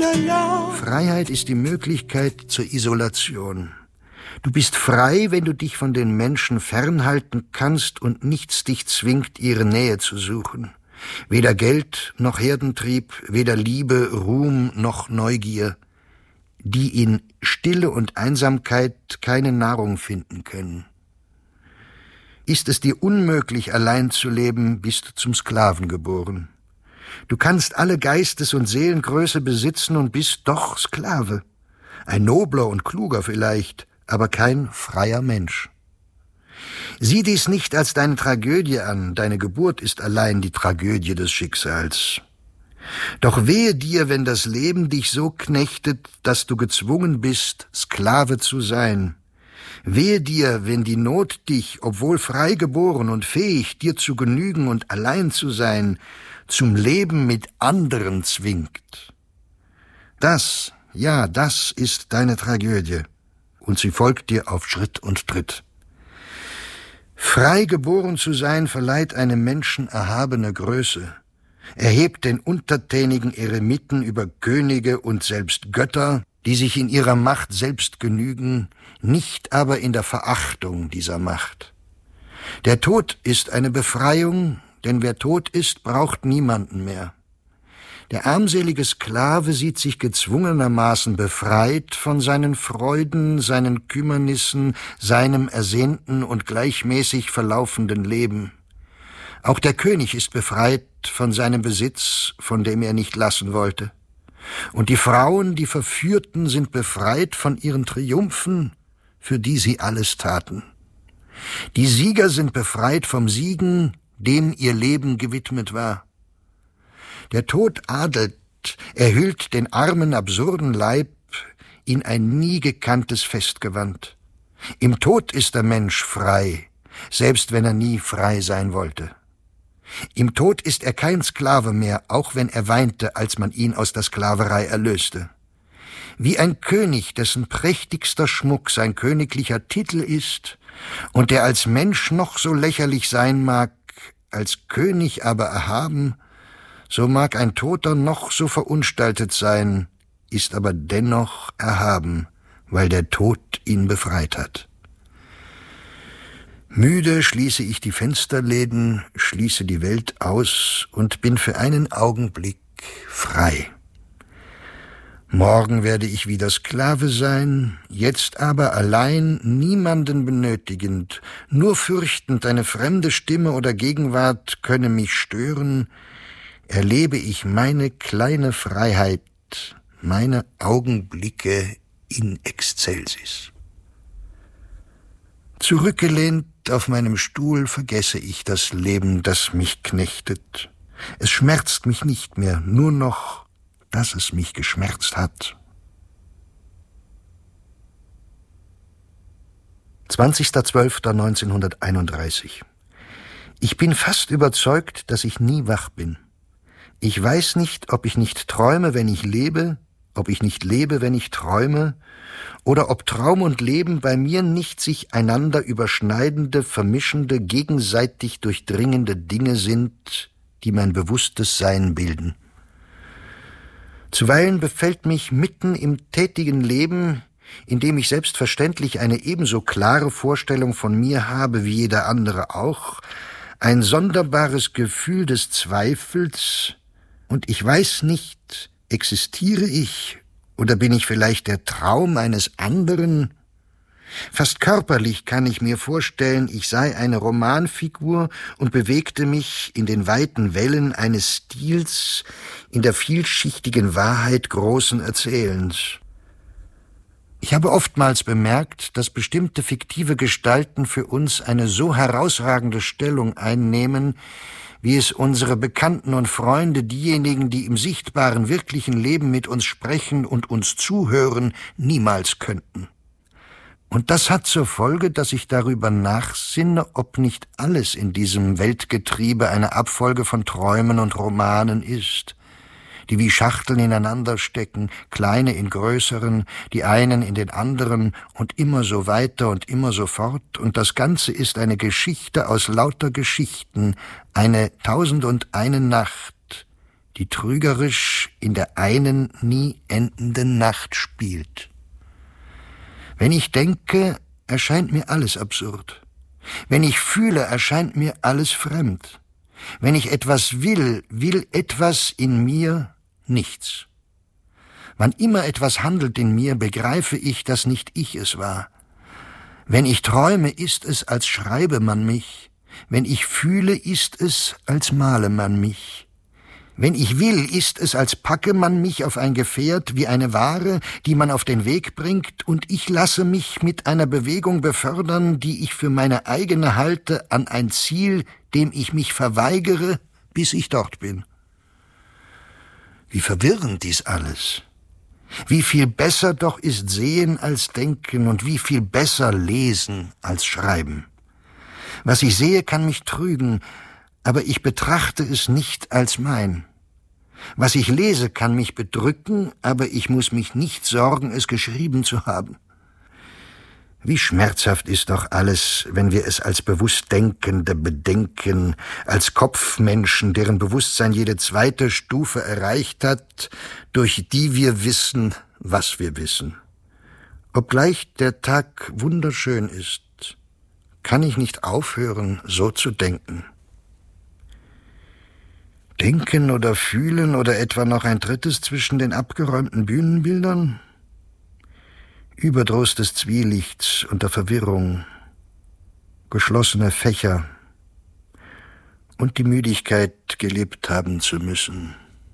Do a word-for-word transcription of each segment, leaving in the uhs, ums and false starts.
Freiheit ist die Möglichkeit zur Isolation. Du bist frei, wenn du dich von den Menschen fernhalten kannst und nichts dich zwingt, ihre Nähe zu suchen. Weder Geld noch Herdentrieb, weder Liebe, Ruhm noch Neugier, die in Stille und Einsamkeit keine Nahrung finden können. Ist es dir unmöglich, allein zu leben, bist du zum Sklaven geboren. Du kannst alle Geistes- und Seelengröße besitzen und bist doch Sklave. Ein nobler und kluger vielleicht, aber kein freier Mensch. Sieh dies nicht als deine Tragödie an, deine Geburt ist allein die Tragödie des Schicksals. Doch wehe dir, wenn das Leben dich so knechtet, dass du gezwungen bist, Sklave zu sein. Wehe dir, wenn die Not dich, obwohl frei geboren und fähig, dir zu genügen und allein zu sein, zum Leben mit anderen zwingt. Das, ja, das ist deine Tragödie, und sie folgt dir auf Schritt und Tritt. Frei geboren zu sein verleiht einem Menschen erhabene Größe, erhebt den untertänigen Eremiten über Könige und selbst Götter, die sich in ihrer Macht selbst genügen, nicht aber in der Verachtung dieser Macht. Der Tod ist eine Befreiung, denn wer tot ist, braucht niemanden mehr. Der armselige Sklave sieht sich gezwungenermaßen befreit von seinen Freuden, seinen Kümmernissen, seinem ersehnten und gleichmäßig verlaufenden Leben. Auch der König ist befreit von seinem Besitz, von dem er nicht lassen wollte. Und die Frauen, die Verführten, sind befreit von ihren Triumphen, für die sie alles taten. Die Sieger sind befreit vom Siegen, dem ihr Leben gewidmet war. Der Tod adelt, er hüllt den armen, absurden Leib in ein nie gekanntes Festgewand. Im Tod ist der Mensch frei, selbst wenn er nie frei sein wollte. Im Tod ist er kein Sklave mehr, auch wenn er weinte, als man ihn aus der Sklaverei erlöste. Wie ein König, dessen prächtigster Schmuck sein königlicher Titel ist und der als Mensch noch so lächerlich sein mag, als König aber erhaben, so mag ein Toter noch so verunstaltet sein, ist aber dennoch erhaben, weil der Tod ihn befreit hat. Müde schließe ich die Fensterläden, schließe die Welt aus und bin für einen Augenblick frei. Morgen werde ich wieder Sklave sein, jetzt aber allein, niemanden benötigend, nur fürchtend, eine fremde Stimme oder Gegenwart könne mich stören, erlebe ich meine kleine Freiheit, meine Augenblicke in excelsis. Zurückgelehnt auf meinem Stuhl vergesse ich das Leben, das mich knechtet. Es schmerzt mich nicht mehr, nur noch, dass es mich geschmerzt hat. zwanzigster zwölfter neunzehnhunderteinunddreißig. Ich bin fast überzeugt, dass ich nie wach bin. Ich weiß nicht, ob ich nicht träume, wenn ich lebe, ob ich nicht lebe, wenn ich träume, oder ob Traum und Leben bei mir nicht sich einander überschneidende, vermischende, gegenseitig durchdringende Dinge sind, die mein bewusstes Sein bilden. Zuweilen befällt mich mitten im tätigen Leben, in dem ich selbstverständlich eine ebenso klare Vorstellung von mir habe wie jeder andere auch, ein sonderbares Gefühl des Zweifels, und ich weiß nicht, existiere ich oder bin ich vielleicht der Traum eines anderen? Fast körperlich kann ich mir vorstellen, ich sei eine Romanfigur und bewegte mich in den weiten Wellen eines Stils, in der vielschichtigen Wahrheit großen Erzählens. Ich habe oftmals bemerkt, dass bestimmte fiktive Gestalten für uns eine so herausragende Stellung einnehmen, wie es unsere Bekannten und Freunde, diejenigen, die im sichtbaren, wirklichen Leben mit uns sprechen und uns zuhören, niemals könnten. Und das hat zur Folge, dass ich darüber nachsinne, ob nicht alles in diesem Weltgetriebe eine Abfolge von Träumen und Romanen ist, die wie Schachteln ineinander stecken, kleine in größeren, die einen in den anderen und immer so weiter und immer so fort, und das Ganze ist eine Geschichte aus lauter Geschichten, eine Tausend und eine Nacht, die trügerisch in der einen nie endenden Nacht spielt. Wenn ich denke, erscheint mir alles absurd. Wenn ich fühle, erscheint mir alles fremd. Wenn ich etwas will, will etwas in mir nichts. Wann immer etwas handelt in mir, begreife ich, dass nicht ich es war. Wenn ich träume, ist es, als schreibe man mich. Wenn ich fühle, ist es, als male man mich. Wenn ich will, ist es, als packe man mich auf ein Gefährt wie eine Ware, die man auf den Weg bringt, und ich lasse mich mit einer Bewegung befördern, die ich für meine eigene halte, an ein Ziel, dem ich mich verweigere, bis ich dort bin. Wie verwirrend dies alles! Wie viel besser doch ist Sehen als Denken und wie viel besser Lesen als Schreiben. Was ich sehe, kann mich trügen, aber ich betrachte es nicht als mein. Was ich lese, kann mich bedrücken, aber ich muss mich nicht sorgen, es geschrieben zu haben. Wie schmerzhaft ist doch alles, wenn wir es als Bewusstdenkende bedenken, als Kopfmenschen, deren Bewusstsein jede zweite Stufe erreicht hat, durch die wir wissen, was wir wissen. Obgleich der Tag wunderschön ist, kann ich nicht aufhören, so zu denken. Denken oder fühlen oder etwa noch ein drittes zwischen den abgeräumten Bühnenbildern? Überdruss des Zwielichts und der Verwirrung, geschlossene Fächer und die Müdigkeit, gelebt haben zu müssen.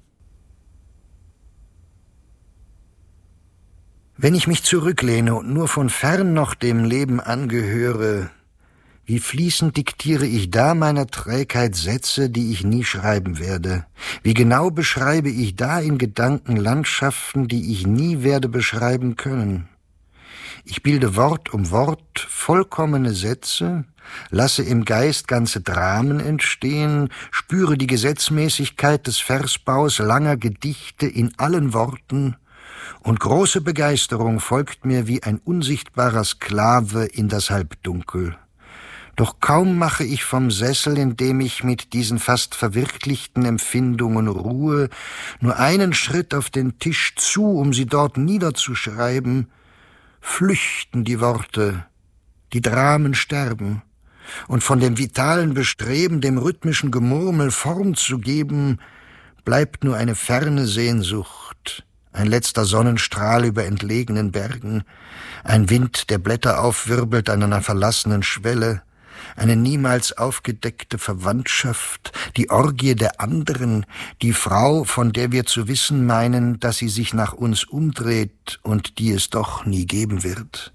Wenn ich mich zurücklehne und nur von fern noch dem Leben angehöre, wie fließend diktiere ich da meiner Trägheit Sätze, die ich nie schreiben werde? Wie genau beschreibe ich da in Gedanken Landschaften, die ich nie werde beschreiben können? Ich bilde Wort um Wort vollkommene Sätze, lasse im Geist ganze Dramen entstehen, spüre die Gesetzmäßigkeit des Versbaus langer Gedichte in allen Worten, und große Begeisterung folgt mir wie ein unsichtbarer Sklave in das Halbdunkel. Doch kaum mache ich vom Sessel, in dem ich mit diesen fast verwirklichten Empfindungen ruhe, nur einen Schritt auf den Tisch zu, um sie dort niederzuschreiben, flüchten die Worte, die Dramen sterben, und von dem vitalen Bestreben, dem rhythmischen Gemurmel Form zu geben, bleibt nur eine ferne Sehnsucht, ein letzter Sonnenstrahl über entlegenen Bergen, ein Wind, der Blätter aufwirbelt an einer verlassenen Schwelle, eine niemals aufgedeckte Verwandtschaft, die Orgie der anderen, die Frau, von der wir zu wissen meinen, dass sie sich nach uns umdreht und die es doch nie geben wird.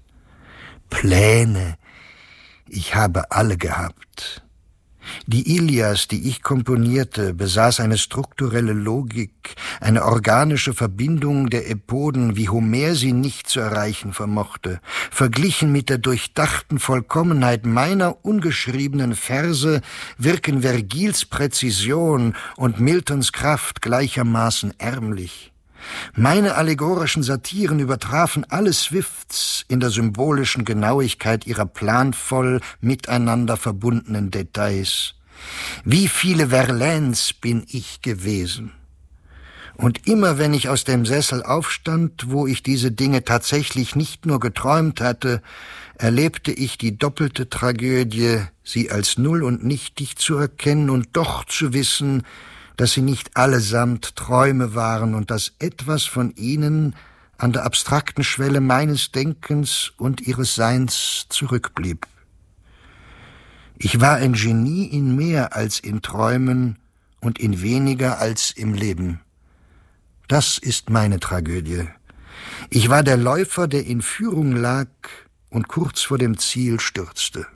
Pläne, ich habe alle gehabt. Die Ilias, die ich komponierte, besaß eine strukturelle Logik, eine organische Verbindung der Epoden, wie Homer sie nicht zu erreichen vermochte. Verglichen mit der durchdachten Vollkommenheit meiner ungeschriebenen Verse wirken Vergils Präzision und Miltons Kraft gleichermaßen ärmlich. Meine allegorischen Satiren übertrafen alle Swifts in der symbolischen Genauigkeit ihrer planvoll miteinander verbundenen Details. Wie viele Verlaines bin ich gewesen? Und immer wenn ich aus dem Sessel aufstand, wo ich diese Dinge tatsächlich nicht nur geträumt hatte, erlebte ich die doppelte Tragödie, sie als null und nichtig zu erkennen und doch zu wissen, dass sie nicht allesamt Träume waren und dass etwas von ihnen an der abstrakten Schwelle meines Denkens und ihres Seins zurückblieb. Ich war ein Genie in mehr als in Träumen und in weniger als im Leben. Das ist meine Tragödie. Ich war der Läufer, der in Führung lag und kurz vor dem Ziel stürzte.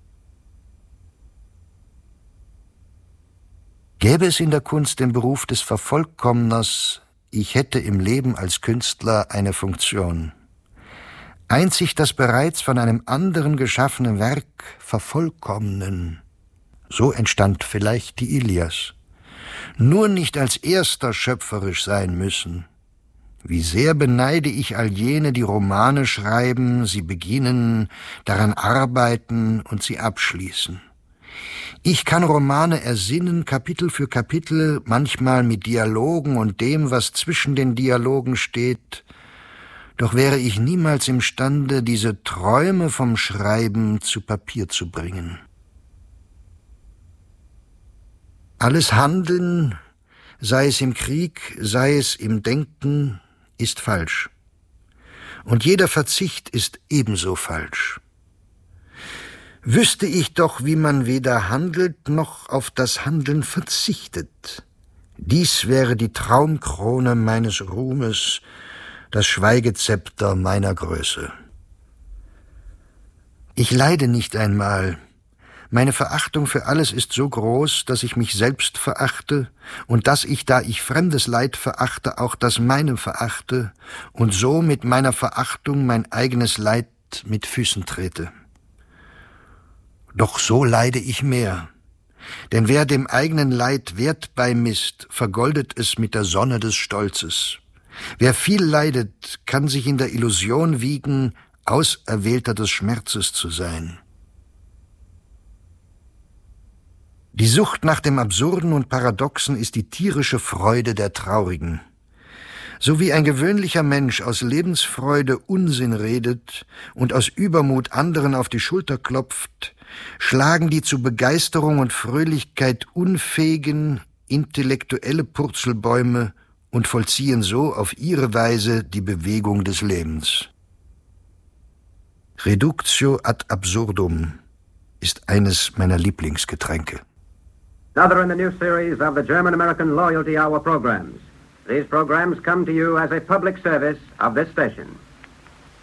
Gäbe es in der Kunst den Beruf des Vervollkommners, ich hätte im Leben als Künstler eine Funktion. Einzig das bereits von einem anderen geschaffene Werk vervollkommnen. So entstand vielleicht die Ilias. Nur nicht als erster schöpferisch sein müssen. Wie sehr beneide ich all jene, die Romane schreiben, sie beginnen, daran arbeiten und sie abschließen. Ich kann Romane ersinnen, Kapitel für Kapitel, manchmal mit Dialogen und dem, was zwischen den Dialogen steht, doch wäre ich niemals imstande, diese Träume vom Schreiben zu Papier zu bringen. Alles Handeln, sei es im Krieg, sei es im Denken, ist falsch. Und jeder Verzicht ist ebenso falsch. Wüsste ich doch, wie man weder handelt noch auf das Handeln verzichtet. Dies wäre die Traumkrone meines Ruhmes, das Schweigezepter meiner Größe. Ich leide nicht einmal. Meine Verachtung für alles ist so groß, dass ich mich selbst verachte und dass ich, da ich fremdes Leid verachte, auch das meine verachte und so mit meiner Verachtung mein eigenes Leid mit Füßen trete. Doch so leide ich mehr, denn wer dem eigenen Leid Wert beimisst, vergoldet es mit der Sonne des Stolzes. Wer viel leidet, kann sich in der Illusion wiegen, Auserwählter des Schmerzes zu sein. Die Sucht nach dem Absurden und Paradoxen ist die tierische Freude der Traurigen. So wie ein gewöhnlicher Mensch aus Lebensfreude Unsinn redet und aus Übermut anderen auf die Schulter klopft, schlagen die zu Begeisterung und Fröhlichkeit unfähigen, intellektuelle Purzelbäume und vollziehen so auf ihre Weise die Bewegung des Lebens. Reductio ad absurdum ist eines meiner Lieblingsgetränke. Another in the new series of the German-American Loyalty Hour programs. These programs come to you as a public service of this station.